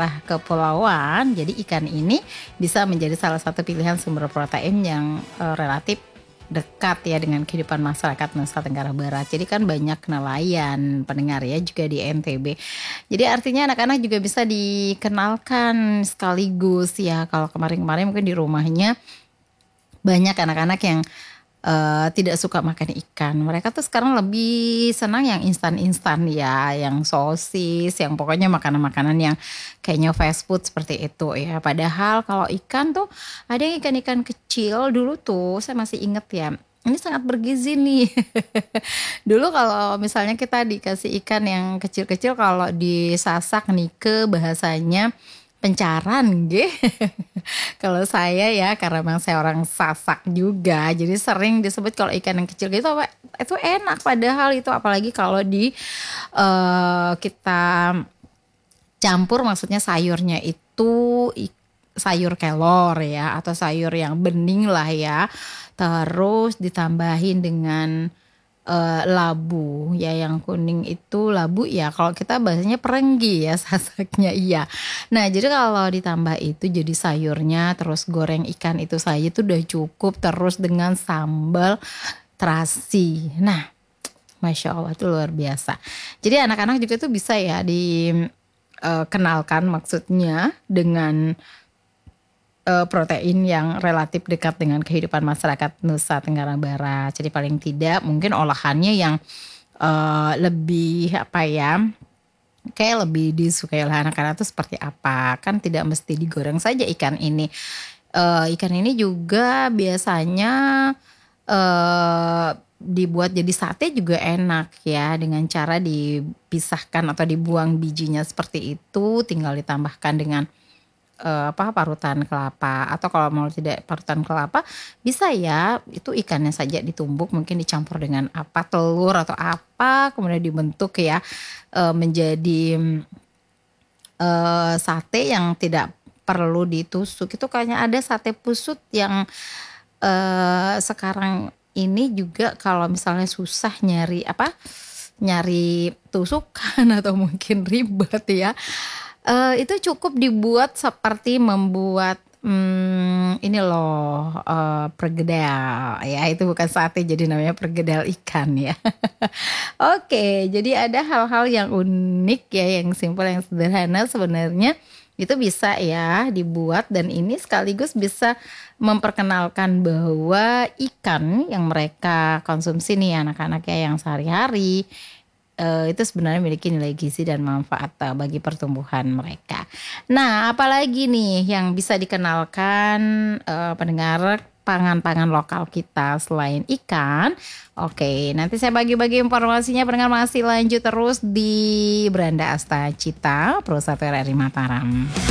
daerah kepulauan, jadi ikan ini bisa menjadi salah satu pilihan sumber protein yang relatif dekat ya dengan kehidupan masyarakat Nusa Tenggara Barat. Jadi kan banyak nelayan pendengar ya juga di NTB. Jadi artinya anak-anak juga bisa dikenalkan sekaligus ya. Kalau kemarin-kemarin mungkin di rumahnya banyak anak-anak yang tidak suka makan ikan. Mereka tuh sekarang lebih senang yang instan-instan ya, yang sosis, yang pokoknya makanan-makanan yang kayaknya fast food seperti itu ya. Padahal kalau ikan tuh ada yang ikan-ikan kecil dulu tuh saya masih inget ya. Ini sangat bergizi nih. Dulu kalau misalnya kita dikasih ikan yang kecil-kecil kalau disasak nih ke bahasanya pencaran gitu. Kalau saya ya karena memang saya orang Sasak juga, jadi sering disebut kalau ikan yang kecil gitu itu enak, padahal itu apalagi kalau di kita campur, maksudnya sayurnya itu sayur kelor ya atau sayur yang bening lah ya, terus ditambahin dengan labu ya, yang kuning itu labu ya, kalau kita bahasanya perenggi ya sasaknya iya. Nah jadi kalau ditambah itu jadi sayurnya, terus goreng ikan itu saja itu udah cukup, terus dengan sambal terasi. Nah Masya Allah itu luar biasa. Jadi anak-anak juga tuh bisa ya dikenalkan maksudnya dengan protein yang relatif dekat dengan kehidupan masyarakat Nusa Tenggara Barat. Jadi paling tidak mungkin olahannya yang lebih apa ya, kayak lebih disukai oleh anak-anak itu seperti apa. Kan tidak mesti digoreng saja ikan ini. Ikan ini juga biasanya dibuat jadi sate juga enak ya, dengan cara dipisahkan atau dibuang bijinya seperti itu, tinggal ditambahkan dengan parutan kelapa, atau kalau mau tidak parutan kelapa bisa ya itu ikannya saja ditumbuk, mungkin dicampur dengan telur atau apa, kemudian dibentuk ya menjadi sate yang tidak perlu ditusuk. Itu kayaknya ada sate pusut yang sekarang ini juga kalau misalnya susah nyari tusukan atau mungkin ribet ya, itu cukup dibuat seperti membuat ini loh pergedel ya, itu bukan sate jadi namanya pergedel ikan ya. Oke, jadi ada hal-hal yang unik ya, yang simpel, yang sederhana sebenarnya itu bisa ya dibuat, dan ini sekaligus bisa memperkenalkan bahwa ikan yang mereka konsumsi nih anak-anak ya yang sehari-hari itu sebenarnya memiliki nilai gizi dan manfaat bagi pertumbuhan mereka. Nah, apalagi nih yang bisa dikenalkan pendengar pangan-pangan lokal kita selain ikan? Oke, nanti saya bagi-bagi informasinya, pendengar masih lanjut terus di Beranda Asta Cita, Pro 1 RRI Mataram.